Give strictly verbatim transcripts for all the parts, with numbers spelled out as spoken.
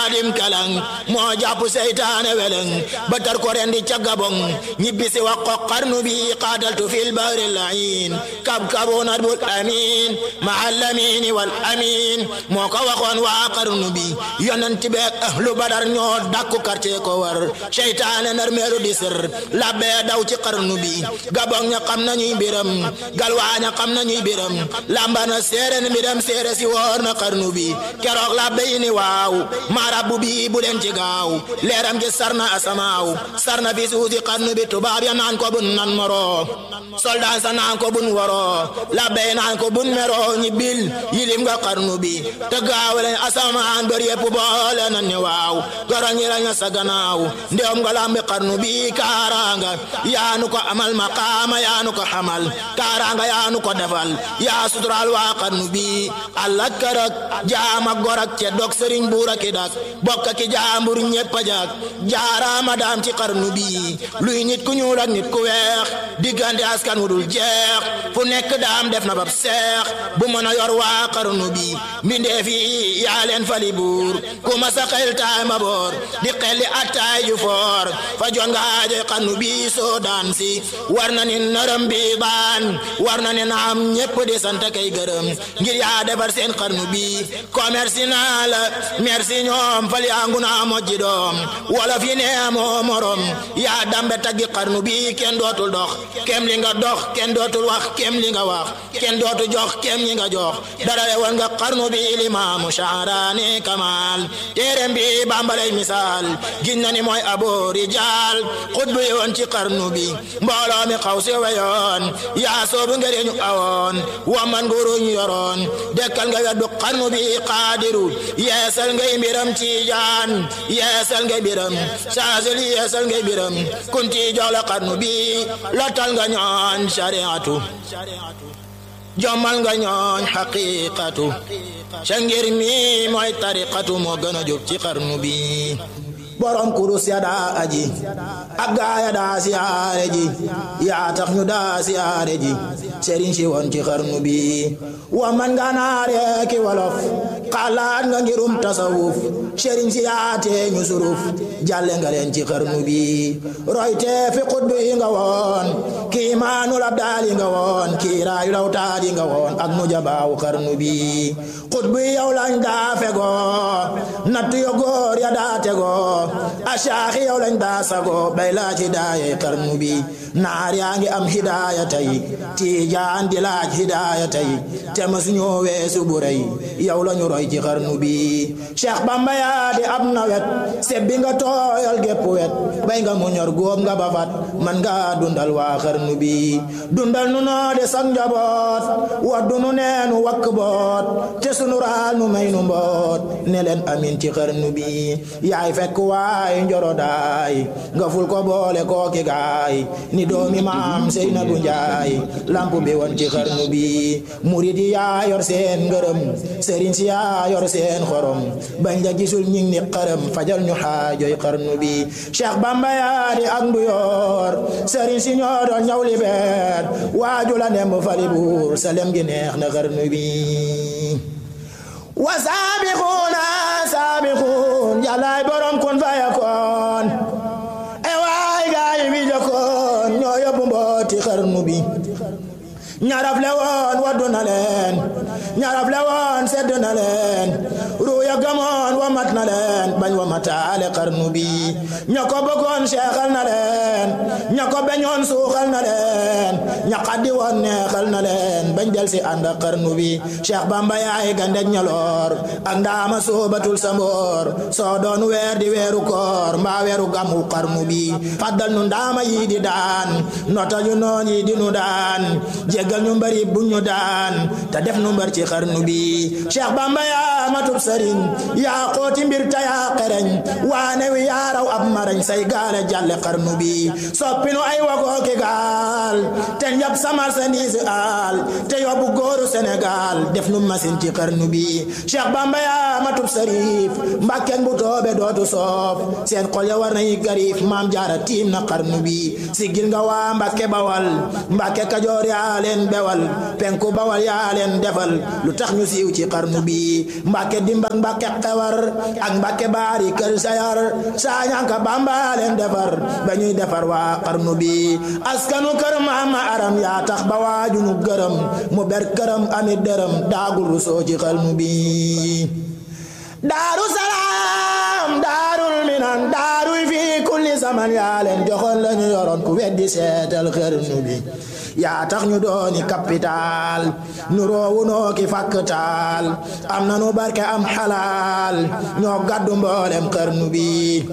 xaadim kalang moo jàpp seytaane weleng batar ko rendi ca Gabon ñibbisi wax ko xarnu bi qaataltu fil bahri layin kab kabuna bul amin ma alamin wal amin moo ko waxoon waa xarnu bi yonent beek ahlu badar ñoo dakku quartier ko war seytaane nar meelu di sër labbe daw ci xarnu bi Gabon ña xam nañuy mbiram galwaaña xam nañuy mbiram lambana séeréen mbiram séeré si woor na xarnu bi keroog labbe yi ni waaw marabu bi bu leen ci gaaw leeram gi sarna asamaaw sarna fi suusi xarnu bi tubaab ya naan ko bun nan moro soldat sa naan ko bun woro labbe naan ko bun mero ñi bil yilim nga xarnu bi te gaaw leen asamaan bër yépp boole nan ni waaw goro ñi lañu sa gannaaw ndewam nga lambi xarnu bi kaaranga yaanu ko amal maqaama yaanu ko xamal kaaranga yaanu ko defal yaa sutural waa xarnu bi Allah karak jaama gorak ce dok sëriñ buura ki dak bokka ki jaambur ñépp a jak jaaraama daam ci xarnu bi luy nit ku ñuul ak nit ku weex diggante askan wu dul jeex fu nekk daam def na bab seex bu mën a yor waa xarnu bi mbindeef yi yaa leen fali buur ku ma sa xel taay ma boor di xelli attaay ju foor fa jon nga aajoy xarnu bi soo daan si war na ni nërëm bi baan war na ni naam ñépp di sant kay gërëm ngir yaa defar seen xarnu bi commerce naa la merci ñoom fal yaa ngu naa mojji doom wala fi nee moo morom yaa dambe taggi xarnu bi kenn dootul dox kem li nga dox kenn dootul wax kem li nga wax kenn dootu jox kem li nga jox dara woon nga xarnu bi limaamu Sha'raani Kamal téereem bi bambalay misaal gin na ni mooy abo rijaal xutbu yoon ci xarnu bi mbooloo mi xaw si weyoon yaa soobu ngëriñu awoon waman nguruñ yoroon dekkal nga weddu xarnu bi qaadiru yeesal ngay mbiram ci jaan yeesal ngay mbiram saasel yeesal ngay mbiram kunti jox la xarnu bi lotal nga ñooñ shariatu jommal nga ñooñ haqiqatu ca ngir mi mooy tariqatu moo gën a jóg ci xarnu bi borom kurus ya daa aji ak gaaya daa siyaare ji yaa tax ñu daa siyaare ji sëriñ si woon ci xarnu bi wa man nga naare ki wolof xalaat nga ngirum tasawuf sëriñ si yaatee ñu suruf jàlle nga leen ci xarnu bi royte fi xutbu yi nga woon kii maanul abdaal yi nga woon kii raayu lawtaat yi nga woon ak nu jabaawu xarnu bi xutbu yi yow lañ daa fegoo nattu yo góor ya daa tegoo ashaaxi yow lañ daa sago bay laaj hidaaya xarnu bi naar yaa ngi am hidaaya tey tiijaan di laaj hidaaya tey te masu ñoo weesu bu rëy yow lañu roy ci xarnu bi Cheikh Bamba yaa di ab nawet sebbi nga tooyal gépp wet bay nga mu ñor góob nga bafat man nga dundal waa xarnu bi dundal nu noo de sang njaboot waddu nu neenu wakk boot te sunu raal nu may nu mboot ne leen amin ci xarnu bi yaay fekk waay njoro daay nga ful ko boole kooki gaay ni doomi maam Seynabu Njaay lampu bi woon ci xarnu bi murid yi yaa yor seen ngërëm sëriñ si yaa yor seen xorom bañ la gisul ñing ni xaram fajal ñu xaajoy xarnu bi Cheikh Bamba yaa di ak ndu yor sëriñ si ñoo doon ñaw li beer waaju la nemb fali buur sa lem gi neex na xarnu bi wa saabixuuna saabixuun yàllaay borom kun fayakoon e waay gaay bi jokkoon ñoo yóbbu mbooti xarnu bi ñaraf le woon waddu na leen ñaraf le woon sedd na leen ruuya gamoon wa mat na leen bañ wa mataale xarnu bi ña ko bëggoon seexal na leen ña ko beñoon suuxal na leen ña xaddi woon neexal na leen bañ del si ànd ak xarnu bi Cheikh Bamba yaay gandej ñaloor ak ndaama soobatul sa mboor soo doon weer di weeru koor mbaa weeru gamu xarnu bi faddal nu ndaama yi di daan notal ñu noon yi di nu daan gal ñu mbari bu ñu daan te def nu mbar ci xarnu bi Cheikh Bamba yaa matub sëriñ yaa xooti mbir ta yaa xereñ waane wi yaa raw ab marañ say gaale jàlle xarnu bi soppinu ay wagoo ki gaal te njab sa marchandise al te yóbbu góoru Sénégal def nu machine ci xarnu bi Cheikh Bamba yaa matub sërif mbàkkeen bu toobe dootu soof seen xol ya war nañu garif maam jaara tiim na xarnu bi sigil nga waa Mbàkke Bawal Mbàkke Kajoor yaa leen bewal penku bawal yaa leen defal lu tax ñu siiw ci xarnu bi Mbàkke dimbak Mbàkke xewar ak Mbàkke Baari Kër Sayar saa ñanka Bamba leen defar ba ñuy defar waa xarnu bi askanu kër Maama Aram yaa tax ba waaju ñu gërëm mu ber këram amit dërëm daagul rusoo ci xarnu bi Daaru Salaam Daarul Minan daaruy fi kulli zaman yaa leen joxoon lañu yoroon ku weddi seetal xarnu bi yaa tax ñu dooni capital nu roowu noo ki fakkatal am na nu barke am xalaal ñoo gàddu mboolem xarnu bi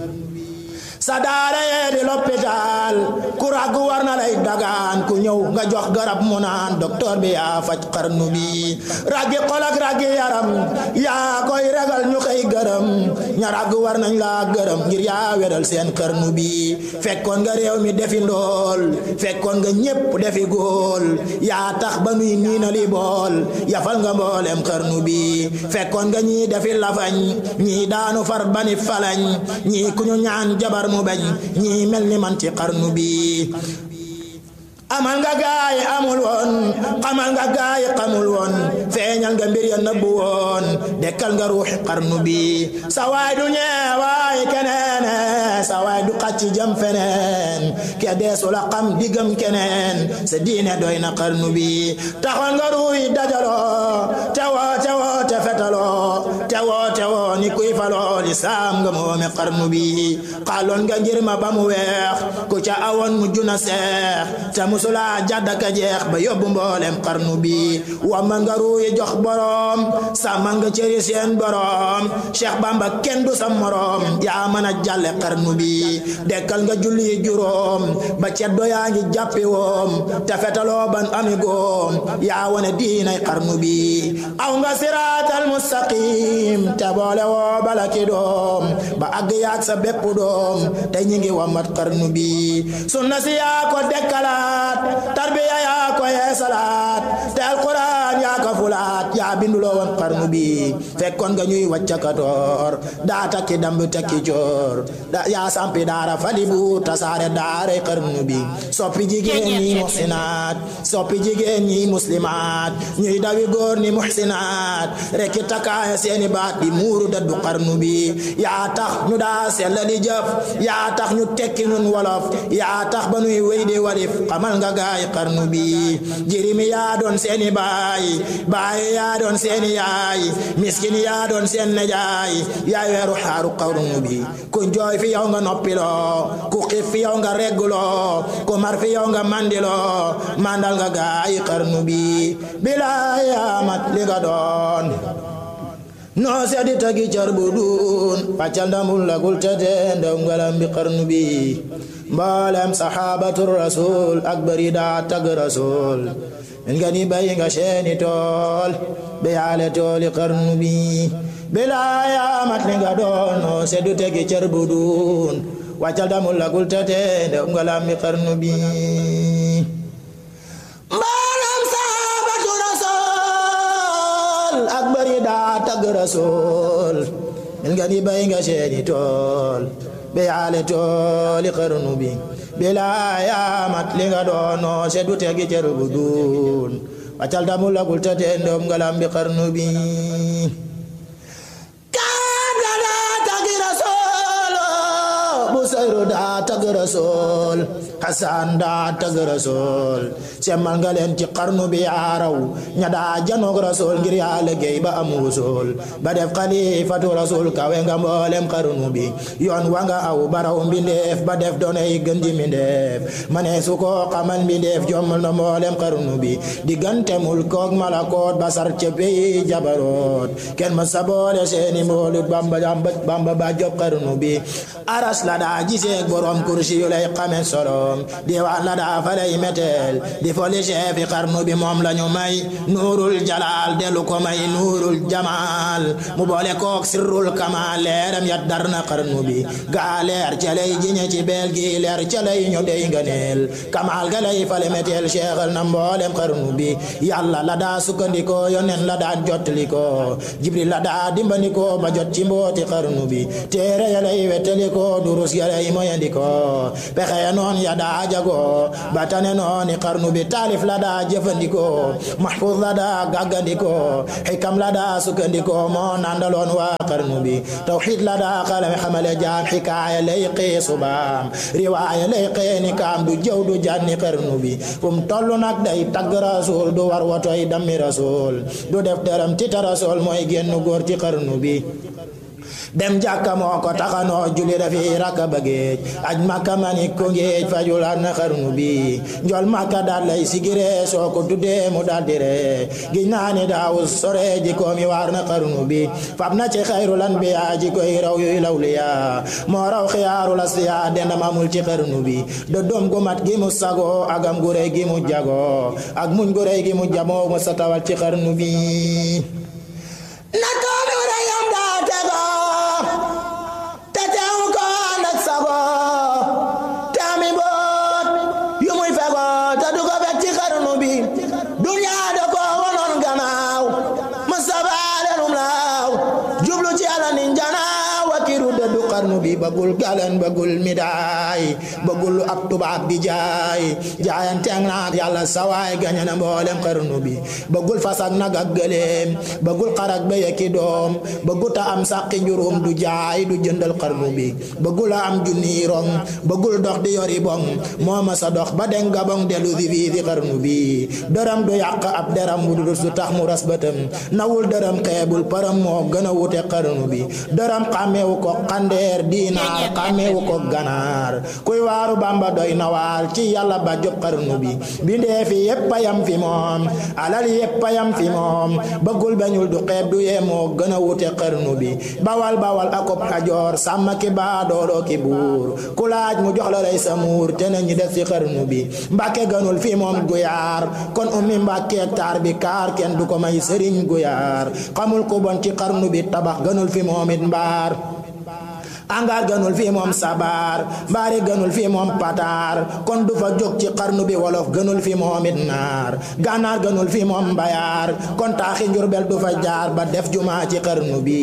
sa daara yee di l'hôpital ku ràgg war na lay dagaan ku ñëw nga jox garab mu naan docteur bi yaa faj xarnu bi ràggi xol ak ràggi yaram yaa koy regal ñu koy gërëm ña ràgg war nañ laa gërëm ngir yaa weral seen xarnu bi fekkoon nga réew mi defi ndool fekkoon nga ñépp defi góol yaa tax ba nuy niina li bool yafal nga mboolem xarnu bi fekkoon nga ñii defi lafañ ñii daanu far bani falañ ñii ku ñu ñaan jabar mu bañ ñii mel ni man ci xarnu bi amal nga gaay amul woon xamal nga gaay xamul woon feeñal nga mbir ya nëbbu woon dekkal nga ruuxi xarnu bi sa waay du ñeewaay keneen sa waay du xacc jëm feneen ke deesu la xam diggam keneen sa diine doy na xarnu bi taxoon nga ruuy dajaloo tewoo tewoo te fetaloo tewoo tewoo ni kuy faloo li saam nga moome xarnu bi xaaloon nga ngir ma ba mu weex ku ca awoon mu juna seex te musula jadda ka jeex ba yóbbu mboolem xarnu bi wa man nga ruuy jox borom sa man nga cëri seen borom Cheikh Bamba kenn du sa morom yaa mën a jàlle xarnu bi dekkal nga julli juróom ba ceddo yaa ngi jàppi woom te fetaloo ban ami goom yaa wane diinay xarnu bi aw nga siraatal mustaqim te boole woo bala ki doom ba àgg yaag sa bépp doom te ñi ngi wamat xarnu bi sunna si yaa ko dekkalaat tarbiya yaa ko yeesalaat te alquran yaa ko fulaat yaa binduloo woon xarnu bi fekkoon nga ñuy waccakatoor daa takki damb takki coor da yaa sampi daara fali bu tasaare daaray xarnu bi soppi jigéen ñi muhsinaat soppi jigéen ñi muslimaat ñuy dawi góor ni muhsinaat rekki takkaaya seeni baat di muuru daddu xarnu bi yaa tax ñu daa sellali jëf yaa tax ñu tekki nun wolof yaa tax ba nuy wéy di walif xamal nga gaay xarnu bi jirimi yaa doon seeni baay baay yaa doon seeni yaay miskin yaa doon seen nejaay yaa weeru xaaru xarnu bi ku jooy fi yow nga noppiloo ku xiif fi yow nga regguloo ku mar fi yow nga mandiloo mandal nga gaay xarnu bi bilaay yaa mat li nga doon noo sedi tagi car bu duun paccal ndamul lagul tete ndaw ngalam bi xarnu bi mboolem sahabatu rasul ak bari daa tag rasul min nga ni bay nga seeni tool be yaale tooli xarnu bi bilaa yaa mat li nga doon noo sedu tegi car bu duun waccal ndamul lagul tete ndaw ngalam bi xarnu bi ak bari daa tagg rasul min nga ni bay nga seeni tool be yaale tooli xarnu bi bilaa yaa mat li nga doono seddu tegi cer bu duun waccal damu lagul ta te ndom ngalam bi xarnu bi kaga daa tagg rasul bu sayru daa tagg rasul Hasan daa tagg rasul semmal nga leen ci xarnu bi yaaraw ña daa janoog rasul ngir yaa liggéey ba am wusul ba def xalifatu rasul kawe nga mboolem xarnu bi yoon wa nga aw baraw mbindeef ba def doonay gën ji mbindeef ma ne su ko xamal mbindeef jommal na mboolem xarnu bi diggante mulkook malakoot ba sar ca pey jabaroot kenn ma sa boole seeni mboolut bamba bamba ba job xarnu bi aras la daa giseek borom kursi yu lay xame solo diwaan la daa fa lay meteel di foli chefi xarnu bi moom lañu may nuurul jalaal delu ko may nuurul jamaal mu boole kook sirrul kamaal leeram yat dar na xarnu bi gaa leer ca lay jiñe ci beel gi leer ca lay ñu dey nganeel kamaal ga lay fale meteel cheikhal na mboolem xarnu bi yàlla la daa sukkandikoo yonen la daa jotlikoo jibril la daa dimbandikoo ba jot ci mbooti xarnu bi téere ya lay wettalikoo durus ya lay moyandikoo ko pexe noon ya daa jago batane nooni xarnu bi taalif la daa jëfandikoo mahfuz la daa gàggandikoo xikam la daa sukkandikoo moo nandaloon waa xarnu bi tawxiid la daa xalame xamale jaam xikaaya lay xee subaam riwaaya lay xee ni kaam du jëw du janni xarnu bi fum tollu nag day tagg rasul du war wotoy dammi rasul du def dërëm tita rasul mooy génn góor ci xarnu bi dem jàkka moo ko taxanoo julli dafi rakka ba géej aj makka mani ko géej fajulaan na xarnu bi njol makka daal lay sigire soo ko tuddee mu daal dire giñ naa ni daawus sore ji ko mi waar na xarnu bi fab na ci xayrul anbiya ji koy raw yuy lawliya moo raw xiyaarul asfiya dendam amul ci xarnu bi do doom gu mat gi mu sago agam gu rëy gi mu jago ak muñ gu rëy gi mu jamoo mu sa tawal ci xarnu bi xarnu bi bëggul galan bëggul midaay bëggul ab tubaab di jaay jaayanteeg naak yàlla sawaay gañe na mboolem xarnu bi bëggul fas ak nag ak gëléem bëggul xar ak béy ak doom bëggul ta am sàqi njurum du jaay du jëndal xarnu bi bëggul a am junni rong bëggul dox di yori bong moo ma sa dox ba den gabong delu di fii di xarnu bi dërëm du yàq ab deram mu dul su tax mu ras bëtam nawul dërëm xeebul param moo gën a wute xarnu bi dërëm xàmmeewu ko xande diinaar xàmmeewu ko ganaar kuy waaru Bamba doy na waar ci yàlla ba job xarnu bi bindee fi yépp a yam fi moom alal yépp a yam fi moom bëggul bañul du xeeb du yee moo gën a wute xarnu bi bawal bawal akob xajoor sàmm ki baa dooloo ki buur ku laaj mu jox la lay sa muur te na ñi def ci xarnu bi Mbàkke gënul fi moom guyaar kon ummi Mbàkke taar bi kaar kenn du ko may sëriñ guyaar xamul ku bon ci xarnu bi tabax gënul fi moom it mbaar angaar gënul fi moom sabar mbaari gënul fi moom pataar kon du fa jóg ci xarnu bi wolof gënul fi moom it naar gànnaar gënul fi moom mbayaar kon taaxi Njurbel du fa jaar ba def jumaa ci xarnu bi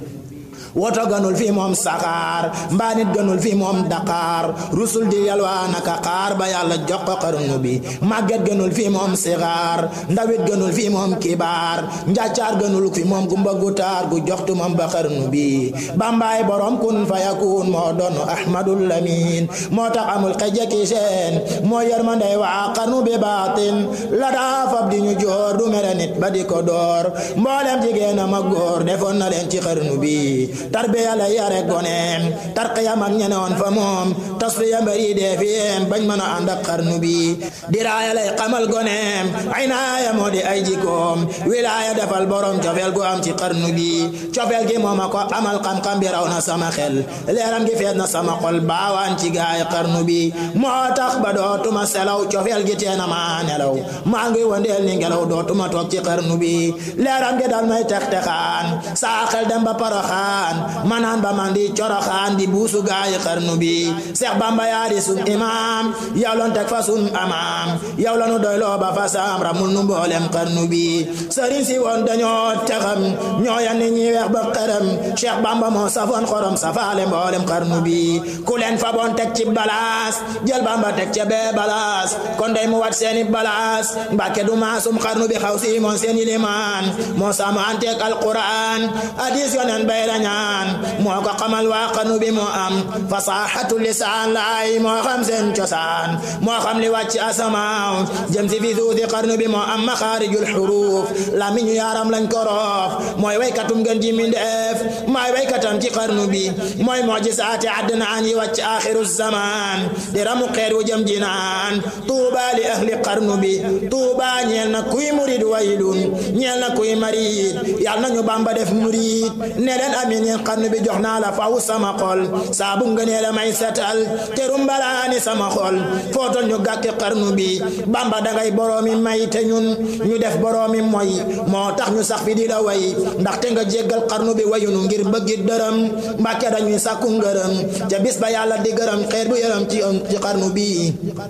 woto gënul fi moom saxaar mbaanit gënul fi moom Dakar rusul di yalwaan aka xaar ba yàlla jox ko xarnu bi màgget gënul fi moom sixaar ndawit gënul fi moom kibaar njàccaar gënul fi moom gumba gutaar gu joxtu moom ba xarnu bi Bambaay borom kun fa yakun moo doon Ahmadul Lamin moo tax amul xejeki seen moo yërmandey waa xarnu bi baatin la daa fab di ñu joor du mere nit ba di ko door mboolem jigéen am ak góor defoon na leen ci xarnu bi tarbiya la yare goneem tarqiyam ak ñenewoon fa moom tasfiya mbari dee fiyem bañ mën a ànd ak xarnu bi diraaya lay xamal goneem aynaaya moo di ay jikoom wilaaya defal borom cofeel gu am ci xarnu bi cofeel gi moom a ko amal xam-xam bi raw na sama xel leeram gi fees na sama xol baawaan ci gaay xarnu bi moo tax ba dootuma selaw cofeel gi teena ma nelaw maa ngi wandeel ni ngelaw dootuma toog ci xarnu bi leeram gi dal may tex texaan saa xel dem ba Poroxaan manaan ba man di coroxaan di buusu gaay xarnu bi Seex Bamba yaa di sun imaam yow lon teg fa sun amaam yow la nu doy loo ba fa saam ramul nu mboolem xarnu bi sëriñ si woon dañoo texam ñoo yan ni ñi weex ba xërëm Seex Bamba moo safoon xorom safaale mboolem xarnu bi ku leen fa boon teg ci balaas jël Bamba teg ca bee balaas kon day mu wat seeni balaas Mbàkke du maasum xarnu bi xaw si moon seeni limaan moo sama anteeg alquran hadis yonen bay la ñaan moo ko xamal waa xarnu bi moo am fasaxatu lisaan laay moo xam seen cosaan moo xam li wàcc asamaaw jëm si fi suusi xarnu bi moo am maxaarijul xuruuf la mi ñu yaaram lañ ko roof mooy waykatum gën ji mindeef mooy waykatam ci xarnu bi mooy mujisaati adnaan yi wàcc axiru zaman di ramu xeer wu jëm jinaan tuuba li ahli xarnu bi tuuba ñeel na kuy murid waylun ñeel na kuy marid yal nañu Bamba def murid ne leen amin yeen xarnu bi jox naa la faw sama xol saabu ngënee la may setal terum balaani sama xol footol ñu gàkki xarnu bi Bamba dangay boroomi may te ñun ñu def boroomi moy moo tax ñu sax fi di la way ndaxte nga jéggal xarnu bi wayunu ngir bëggi dërëm Mbàkke dañuy sàkku ngërëm ca bis ba yàlla di gërëm xeer bu yërëm ci ci xarnu bi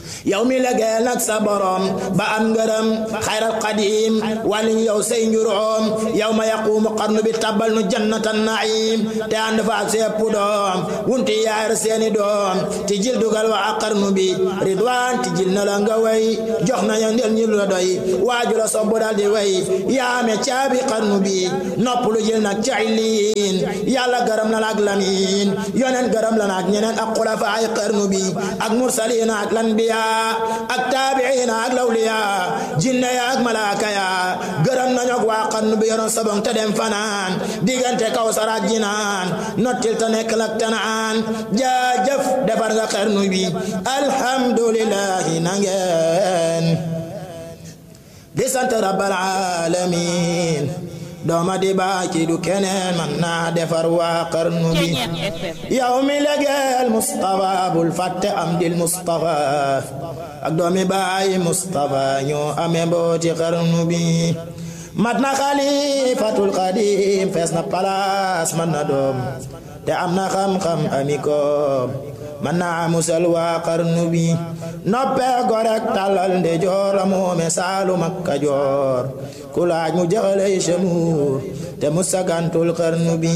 yow mi liggéeyal nag sa borom ba am ngërëm xayral qadim wàlliñ yow say njuróom yow ma yaqumu qarnu bi tabal nu jannatan naim te ànd fa ak sepp doom wunti yaar seeni doom ti jil dugal wa ak qarnu bi ridwaan ti jil na la nga way jox na ya ndel ñu la doy waaju la sobbu dal di way yaame caabi qarnu bi nopp lu jil nag ca illiin yàlla gërëm na la ak lamin yonen gërëm la nag ñeneen ak xulafa ay qarnu bi ak mursaliin ak lanbiya ak taabiin ak lawliya jinne ya ak malaaka ya gërëm nañu ak waa qarnu bi yoroon sabong te dem fanaan diggante Kawsar ak jinaan nottil te nekk lak tanaan jaajëf defar nga qarnu bi alhamdulillahi nangeen di sant rabbal alamin dooma di baaki du keneen man naa defar waa qarnu bi yow mi legeel Mustafa bul fàtte am dil Mustafa ak doomi baay Mustafa ñoo amee mbooti qarnu bi mat na xalifatul qadim fees na palaas man na doom te am na xam-xam ami koom man naa musal waa qarnu bi noppee gorek tàllal nde joor la moome Saalum ak Kajoor ku laaj mu jaxalay shamuur te musagantul qarnu bi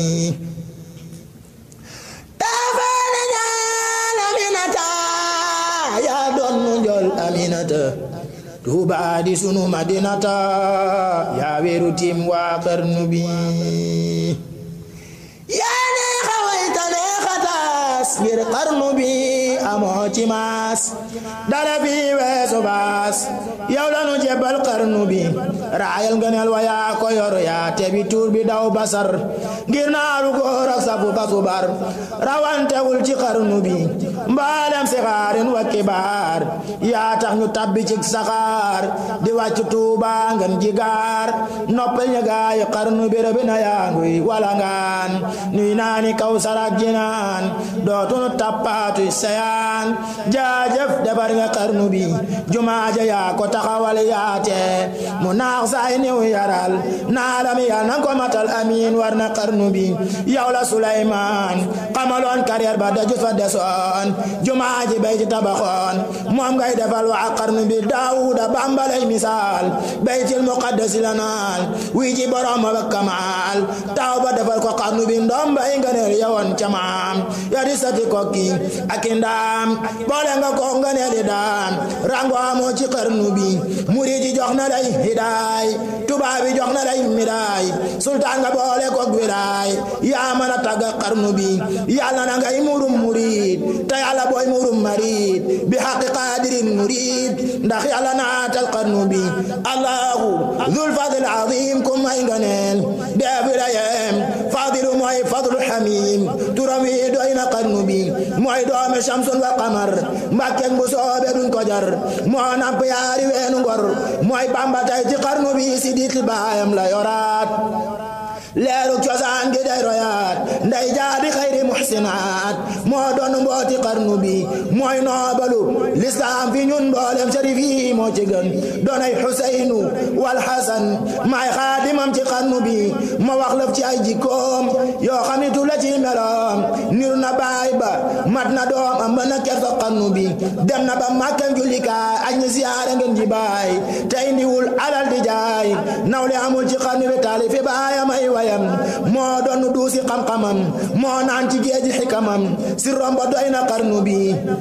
taafane ñaan Aminata yaa doon mu njol Aminata Tuuba di sunu Madinata yaa weeru tim waa qarnu bi yaa neexa wayta neexa taas ngir qarnu bi amoo ci maas dara fi weesu baas yow lanu jebal qarnu bi raayal ngëneel wa yaa ko yor yaa tebi tuur bi daw basar ngir naaru góor ak safu kasubar rawantewul ci qarnu bi mbalem si xaarin wa kibaar yaa tax ñu tabbi ci saxaar di wàcc Tuuba ngeen jigaar noppal ña gaay qarnu bi rëbi na yaa nguy walangaan nuy naani Kawsar ak jinaan dootunu tappaatu sayaan jaajëf defar nga qarnu bi jumaaja yaa ko taxawal yaate mu naax saay niw yaral naalami yal nan ko matal amiin war na qarnu bi yow la Suleymaan xamaloon carrière ba daju fa desoon jumaaji bay ci tabaxoon moom ngay defal waa qarnu bi Daawuda bambalay misaal baytil muqaddas la naal wi ci borom ba kamaal taw ba defal ko qarnu bi ndoom bay nga neel yawoon ca maam ya di sati kokki ak ndaam boole nga ko nga neel daan rango amoo ci qarnu bi muridi jox na lay hidaay tubaab bi jox na lay midaay sultaan nga boole ko wilaay yaa mën a tagg qarnu bi yàlla na ngay murum murid te yàlla booy murum marid bi haqqi qadirin murid ndax yàlla naatal qarnu bi allahu dhul fadl azim kum may nga neel deebi la yem fadilu mooy fadlu hamim turam wi doy na qarnu bi mooy doome shamsun wa qamar mbàkkeek bu soobe duñ ko jar moo namp yaari weenu ngor mooy Bamba tay ci qarnu bi si dit baayam la yoraat leeru cosaan gi day royaat nday jaadi xayri muhsinaat moo doon mbooti qarnu bi mooy noobalu lislaam fi ñun mboolem sharif yi moo ci gën doonay Xuseynu wal Hasan maay xaadimam ci qarnu bi ma wax lëf ci ay jikkoom yoo xamitu la ci meloom niru na baay ba mat na doom am ba na kersa qarnu bi dem na ba Makka jullikaay aj ñi siyaare ngeen ji baay te indiwul alal di jaay nawle amul ci qarnu bi taalifi baayam ay wayam moo doon duusi xam-xamam moo naan ci géeji xikamam si rombo doy na qarnu bi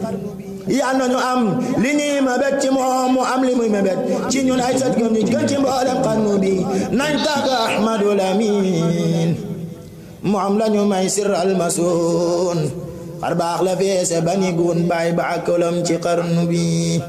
yal nañu am li ñuy mébét ci moom mu am li muy mébét ci ñun ay sët gëm ñu gën ci mboolem qarnu bi nañ tàgg Ahmadul Amin mu am lañu may sirral masuun xar baax la feese bani gun baay ba akolam ci qarnu bi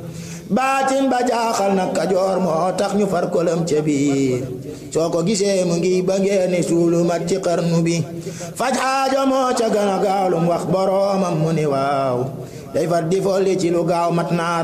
baatin ba jaaxal na Kajoor moo tax ñu far kolam ca biir soo ko gisee mu ngi ba ngeen suulu mat ci qarnu bi faj xaajo moo ca gën a gaaw lu mu wax boroomam mu ni waaw day far di folli ci lu gaaw mat naa